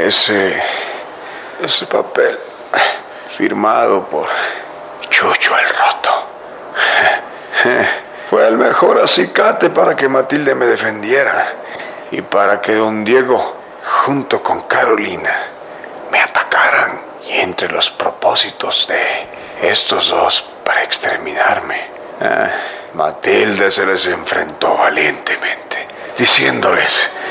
ese papel firmado por Chucho el Roto fue el mejor acicate para que Matilde me defendiera y para que don Diego, junto con Carolina, me atacaran. Y entre los propósitos de estos dos para exterminarme, Matilde se les enfrentó valientemente, diciéndoles